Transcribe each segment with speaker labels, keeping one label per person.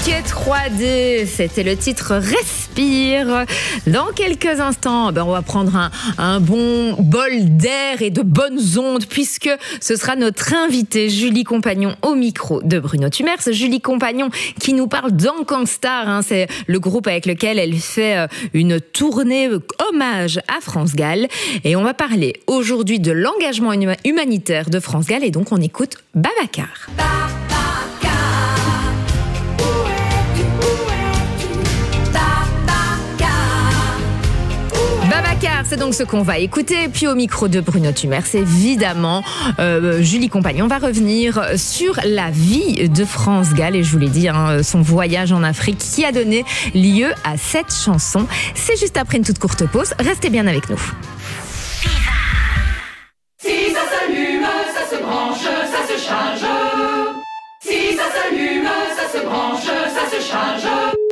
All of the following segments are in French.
Speaker 1: Ticket 3D, c'était le titre Respire. Dans quelques instants, on va prendre un bon bol d'air et de bonnes ondes puisque ce sera notre invitée Julie Compagnon au micro de Bruno Tumers. Julie Compagnon qui nous parle d'Encangstar, c'est le groupe avec lequel elle fait une tournée hommage à France Gall. Et on va parler aujourd'hui de l'engagement humanitaire de France Gall et donc on écoute Babacar. Babacar, c'est donc ce qu'on va écouter. Puis au micro de Bruno Tumers, évidemment, Julie Compagnon va revenir sur la vie de France Gall. Et je vous l'ai dit, son voyage en Afrique qui a donné lieu à cette chanson. C'est juste après une toute courte pause. Restez bien avec nous.
Speaker 2: Si ça s'allume, ça se branche, ça se charge. Si ça s'allume, ça se branche, ça se charge.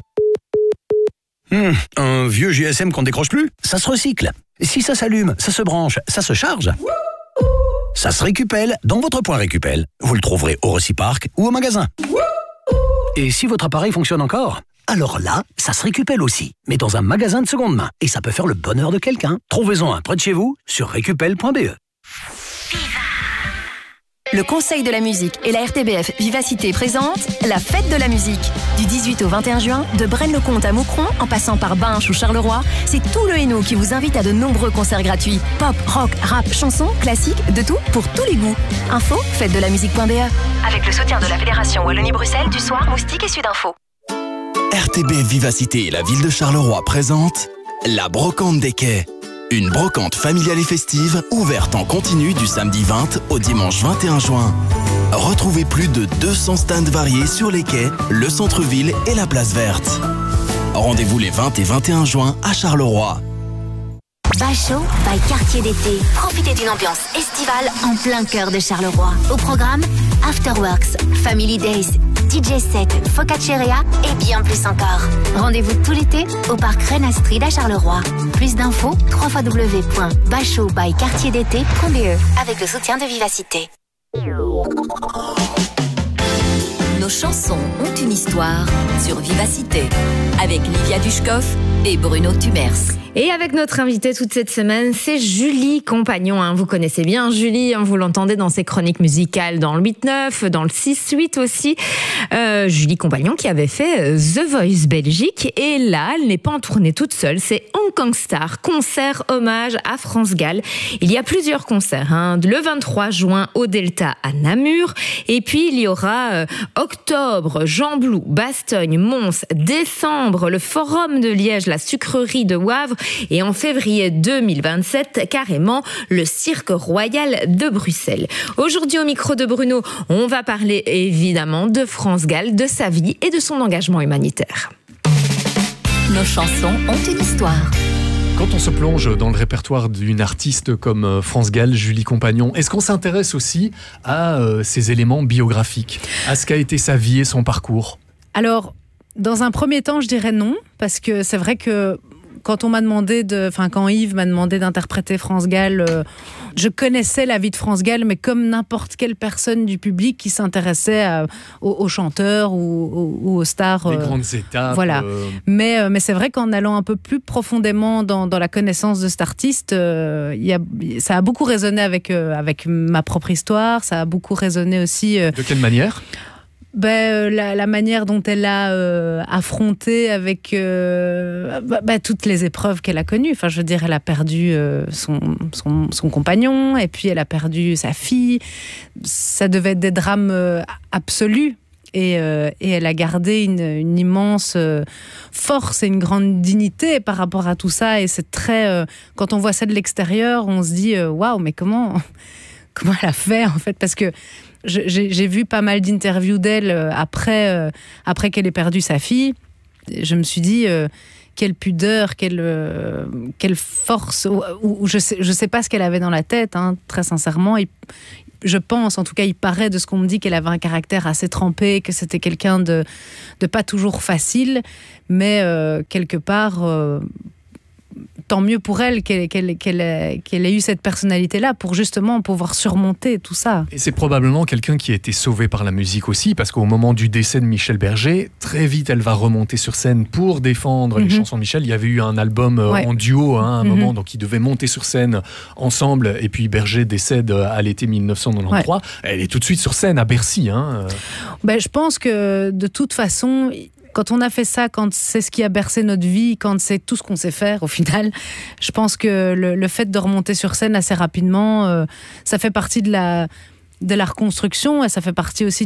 Speaker 3: Un vieux GSM qu'on décroche plus, ça se recycle. Si ça s'allume, ça se branche, ça se charge. Ça se récupelle dans votre point Récupel. Vous le trouverez au Reciparc ou au magasin. Et si votre appareil fonctionne encore, alors là, ça se récupelle aussi, mais dans un magasin de seconde main. Et ça peut faire le bonheur de quelqu'un. Trouvez-en un près de chez vous sur récupel.be.
Speaker 4: Le Conseil de la musique et la RTBF Vivacité présentent la Fête de la musique. Du 18 au 21 juin, de Braine-le-Comte à Moucron, en passant par Binche ou Charleroi, c'est tout le Hainaut qui vous invite à de nombreux concerts gratuits. Pop, rock, rap, chansons, classiques, de tout pour tous les goûts. Info, fête-de-la-musique.be. Avec le soutien de la Fédération Wallonie-Bruxelles, du Soir, Moustique et Sudinfo.
Speaker 5: RTB Vivacité et la ville de Charleroi présente la Brocante des Quais. Une brocante familiale et festive, ouverte en continu du samedi 20 au dimanche 21 juin. Retrouvez plus de 200 stands variés sur les quais, le centre-ville et la place verte. Rendez-vous les 20 et 21 juin à Charleroi.
Speaker 6: Bachot by Quartier d'été. Profitez d'une ambiance estivale en plein cœur de Charleroi. Au programme, Afterworks, Family Days, DJ set, Focacceria et bien plus encore. Rendez-vous tout l'été au parc Rennes Astrid à Charleroi. Plus d'infos, www.bachotbyquartierdété.be avec le soutien de Vivacité.
Speaker 4: Nos chansons ont une histoire sur Vivacité avec Livia Dushkov et Bruno Tumers.
Speaker 1: Et avec notre invitée toute cette semaine, c'est Julie Compagnon. Vous connaissez bien Julie, vous l'entendez dans ses chroniques musicales dans le 8-9, dans le 6-8 aussi. Julie Compagnon qui avait fait The Voice Belgique. Et là, elle n'est pas en tournée toute seule, c'est Encangstar, concert hommage à France Gall. Il y a plusieurs concerts, le 23 juin au Delta à Namur. Et puis il y aura octobre, Jean-Blou, Bastogne, Mons, décembre, le Forum de Liège, la sucrerie de Wavre. Et en février 2027, carrément, le Cirque Royal de Bruxelles. Aujourd'hui, au micro de Bruno, on va parler évidemment de France Gall, de sa vie et de son engagement humanitaire.
Speaker 4: Nos chansons ont une histoire.
Speaker 7: Quand on se plonge dans le répertoire d'une artiste comme France Gall, Julie Compagnon, est-ce qu'on s'intéresse aussi à ses éléments biographiques, à ce qu'a été sa vie et son parcours ?
Speaker 8: Alors, dans un premier temps, je dirais non, parce que c'est vrai que quand Yves m'a demandé d'interpréter France Gall, je connaissais la vie de France Gall, mais comme n'importe quelle personne du public qui s'intéressait aux chanteurs ou aux stars.
Speaker 7: Les grandes étapes.
Speaker 8: Voilà. Mais c'est vrai qu'en allant un peu plus profondément dans la connaissance de cet artiste, ça a beaucoup résonné avec ma propre histoire, ça a beaucoup résonné aussi.
Speaker 7: De quelle manière ?
Speaker 8: La manière dont elle a affronté avec toutes les épreuves qu'elle a connues. Enfin, je veux dire, elle a perdu son compagnon, et puis elle a perdu sa fille. Ça devait être des drames absolus. Et elle a gardé une immense force et une grande dignité par rapport à tout ça. Et c'est très... quand on voit ça de l'extérieur, on se dit waouh, mais comment elle a fait, en fait ? Parce que j'ai vu pas mal d'interviews d'elle après qu'elle ait perdu sa fille. Je me suis dit quelle pudeur, quelle force. Ou je sais pas ce qu'elle avait dans la tête, très sincèrement. Je pense, en tout cas, il paraît de ce qu'on me dit qu'elle avait un caractère assez trempé, que c'était quelqu'un de pas toujours facile, mais quelque part tant mieux pour elle qu'elle ait eu cette personnalité-là pour justement pouvoir surmonter tout ça.
Speaker 7: Et c'est probablement quelqu'un qui a été sauvé par la musique aussi, parce qu'au moment du décès de Michel Berger, très vite elle va remonter sur scène pour défendre les chansons de Michel. Il y avait eu un album en duo à un moment, donc ils devaient monter sur scène ensemble, et puis Berger décède à l'été 1993. Elle est tout de suite sur scène à Bercy.
Speaker 8: Je pense que de toute façon, quand on a fait ça, quand c'est ce qui a bercé notre vie, quand c'est tout ce qu'on sait faire au final, je pense que le fait de remonter sur scène assez rapidement, ça fait partie de la reconstruction, et ça fait partie aussi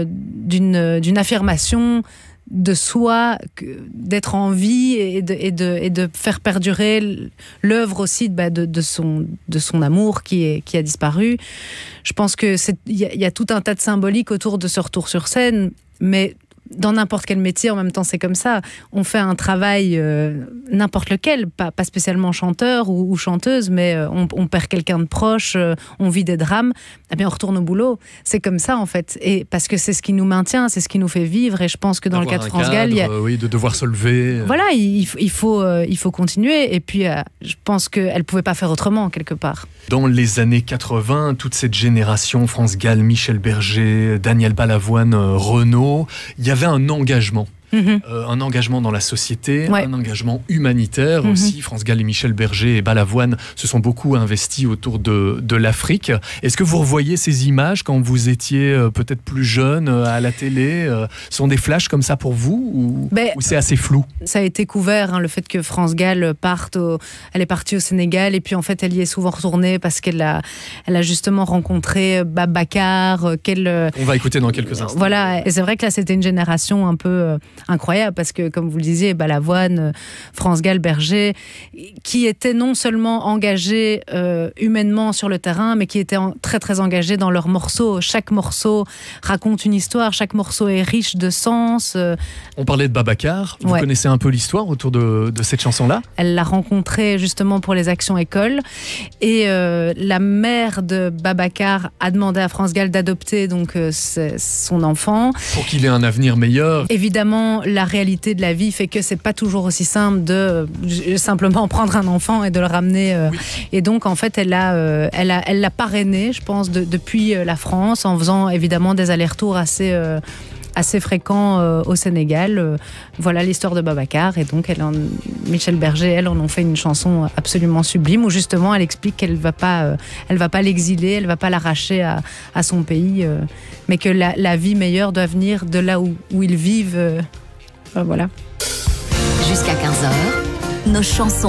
Speaker 8: d'une affirmation de soi, d'être en vie et de faire perdurer l'œuvre aussi de son amour qui a disparu. Je pense que il y a tout un tas de symboliques autour de ce retour sur scène, mais dans n'importe quel métier, en même temps, c'est comme ça. On fait un travail, n'importe lequel, pas spécialement chanteur ou chanteuse, mais on perd quelqu'un de proche, on vit des drames, eh bien on retourne au boulot. C'est comme ça, en fait. Et parce que c'est ce qui nous maintient, c'est ce qui nous fait vivre. Et je pense que dans le cas de France Gall,
Speaker 7: de devoir se lever.
Speaker 8: Voilà, il faut continuer. Et puis, je pense qu'elle ne pouvait pas faire autrement, quelque part.
Speaker 7: Dans les années 80, toute cette génération, France Gall, Michel Berger, Daniel Balavoine, Renaud, il y avait un engagement. Un engagement dans la société, un engagement humanitaire aussi. France Gall et Michel Berger et Balavoine se sont beaucoup investis autour de l'Afrique. Est-ce que vous revoyez ces images quand vous étiez peut-être plus jeune à la télé? Sont des flashs comme ça pour vous ou c'est assez flou?
Speaker 8: Ça a été couvert, le fait que France Gall elle est partie au Sénégal et puis en fait elle y est souvent retournée parce qu'elle a justement rencontré Babacar.
Speaker 7: On va écouter dans quelques instants.
Speaker 8: Voilà, et c'est vrai que là c'était une génération un peu incroyable parce que, comme vous le disiez, Balavoine, France Gall, Berger, qui étaient non seulement engagés humainement sur le terrain, mais qui étaient très très engagés dans leurs morceaux. Chaque morceau raconte une histoire, chaque morceau est riche de sens.
Speaker 7: On parlait de Babacar, vous connaissez un peu l'histoire autour de cette chanson-là?
Speaker 8: Elle l'a rencontré justement pour les actions écoles et la mère de Babacar a demandé à France Gall d'adopter donc son enfant.
Speaker 7: Pour qu'il ait un avenir meilleur.
Speaker 8: Évidemment, la réalité de la vie fait que c'est pas toujours aussi simple de simplement prendre un enfant et de le ramener. Et donc, en fait, elle l'a parrainé, je pense, depuis la France, en faisant évidemment des allers-retours assez fréquents au Sénégal. Voilà l'histoire de Babacar. Et donc, Michel Berger, elle, en ont fait une chanson absolument sublime où justement, elle explique qu'elle va pas l'exiler, elle va pas l'arracher à son pays, mais que la vie meilleure doit venir de là où ils vivent. Voilà.
Speaker 6: Jusqu'à 15h, nos chansons